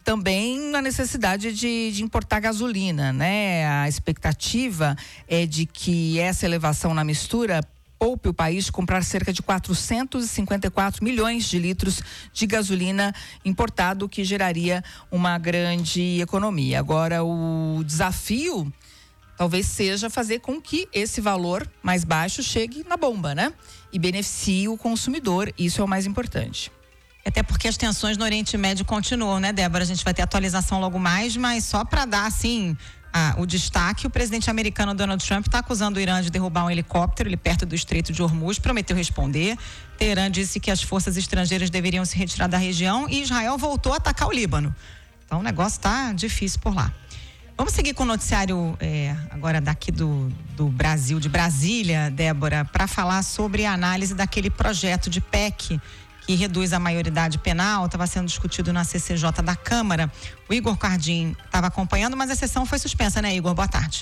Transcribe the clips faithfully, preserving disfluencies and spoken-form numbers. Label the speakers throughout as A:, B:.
A: também a necessidade de, de importar gasolina, né? A expectativa é de que essa elevação na mistura poupe o país de comprar cerca de quatrocentos e cinquenta e quatro milhões de litros de gasolina importado, o que geraria uma grande economia. Agora, o desafio talvez seja fazer com que esse valor mais baixo chegue na bomba, né? E beneficie o consumidor, isso é o mais importante.
B: Até porque as tensões no Oriente Médio continuam, né, Débora? A gente vai ter atualização logo mais, mas só para dar, assim, ah, o destaque, o presidente americano Donald Trump está acusando o Irã de derrubar um helicóptero ali perto do Estreito de Hormuz, prometeu responder. Teherã disse que as forças estrangeiras deveriam se retirar da região e Israel voltou a atacar o Líbano. Então o negócio está difícil por lá. Vamos seguir com o noticiário é, agora daqui do, do Brasil, de Brasília, Débora, para falar sobre a análise daquele projeto de P E C que reduz a maioridade penal, estava sendo discutido na C C J da Câmara. O Igor Cardim estava acompanhando, mas a sessão foi suspensa, né, Igor? Boa tarde.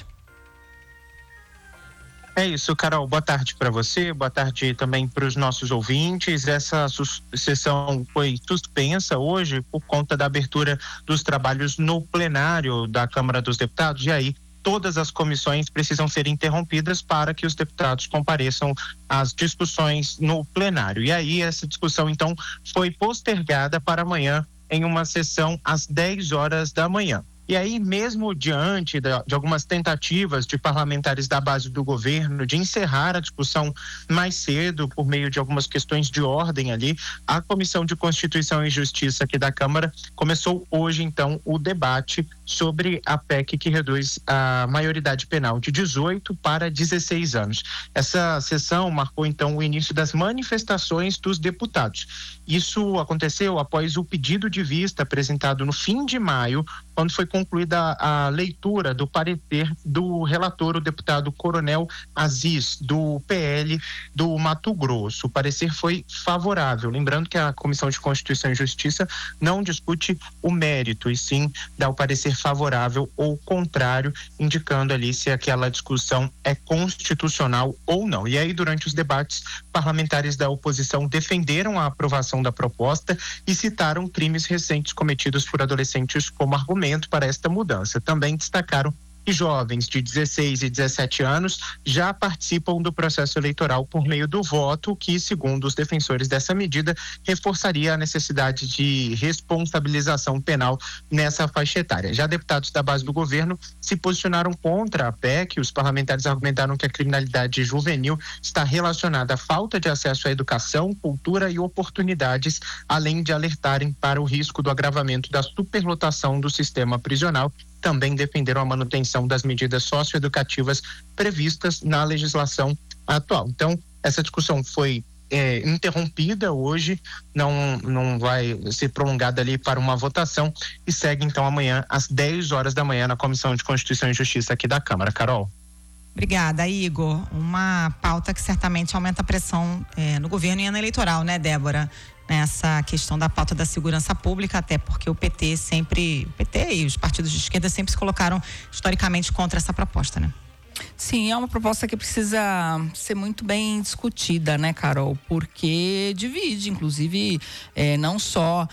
C: É isso, Carol. Boa tarde para você, boa tarde também para os nossos ouvintes. Essa sessão foi suspensa hoje por conta da abertura dos trabalhos no plenário da Câmara dos Deputados, e aí todas as comissões precisam ser interrompidas para que os deputados compareçam às discussões no plenário. E aí essa discussão, então, foi postergada para amanhã em uma sessão às dez horas da manhã. E aí, mesmo diante de, de algumas tentativas de parlamentares da base do governo de encerrar a discussão mais cedo por meio de algumas questões de ordem ali, a Comissão de Constituição e Justiça aqui da Câmara começou hoje, então, o debate sobre a P E C que reduz a maioridade penal de dezoito para dezesseis anos. Essa sessão marcou, então, o início das manifestações dos deputados. Isso aconteceu após o pedido de vista apresentado no fim de maio, quando foi concluída a, a leitura do parecer do relator, o deputado Coronel Aziz, do P L do Mato Grosso. O parecer foi favorável. Lembrando que a Comissão de Constituição e Justiça não discute o mérito, e sim dá o parecer favorável ou contrário, indicando ali se aquela discussão é constitucional ou não. E aí, durante os debates, parlamentares da oposição defenderam a aprovação da proposta e citaram crimes recentes cometidos por adolescentes como argumento para esta mudança. Também destacaram que jovens de dezesseis e dezessete anos já participam do processo eleitoral por meio do voto, que, segundo os defensores dessa medida, reforçaria a necessidade de responsabilização penal nessa faixa etária. Já deputados da base do governo se posicionaram contra a P E C. Os parlamentares argumentaram que a criminalidade juvenil está relacionada à falta de acesso à educação, cultura e oportunidades, além de alertarem para o risco do agravamento da superlotação do sistema prisional. Também defenderam a manutenção das medidas socioeducativas previstas na legislação atual. Então, essa discussão foi é, interrompida hoje, não, não vai ser prolongada ali para uma votação, e segue então amanhã às dez horas da manhã na Comissão de Constituição e Justiça aqui da Câmara. Carol.
B: Obrigada, Igor. Uma pauta que certamente aumenta a pressão é, no governo e ano eleitoral, né, Débora? Nessa questão da pauta da segurança pública, até porque o P T sempre, o P T e os partidos de esquerda sempre se colocaram historicamente contra essa proposta, né?
A: Sim, é uma proposta que precisa ser muito bem discutida, né, Carol? Porque divide, inclusive, é, não só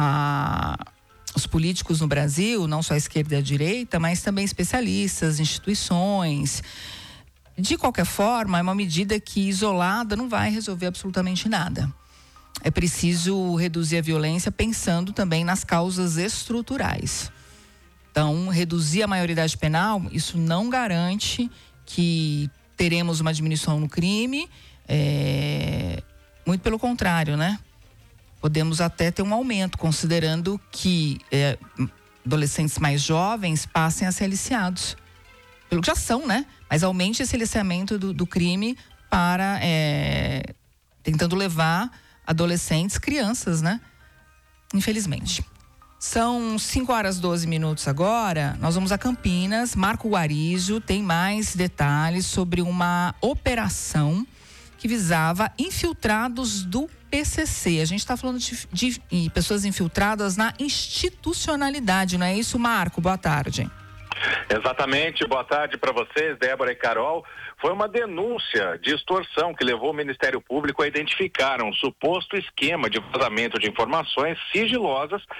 A: a... os políticos no Brasil, não só a esquerda e a direita, mas também especialistas, instituições. De qualquer forma, é uma medida que isolada não vai resolver absolutamente nada. É preciso reduzir a violência pensando também nas causas estruturais. Então, reduzir a maioridade penal, isso não garante que teremos uma diminuição no crime, é... muito pelo contrário, né? Podemos até ter um aumento, considerando que é, adolescentes mais jovens passem a ser aliciados. Pelo que já são, né? Mas aumente esse aliciamento do, do crime para... É, tentando levar adolescentes, crianças, né? Infelizmente. São cinco horas e doze minutos agora. Nós vamos a Campinas. Marco Guarijo tem mais detalhes sobre uma operação que visava infiltrados do P C C. A gente está falando de, de, de pessoas infiltradas na institucionalidade, não é isso, Marco? Boa tarde.
D: Exatamente, boa tarde para vocês, Débora e Carol. Foi uma denúncia de extorsão que levou o Ministério Público a identificar um suposto esquema de vazamento de informações sigilosas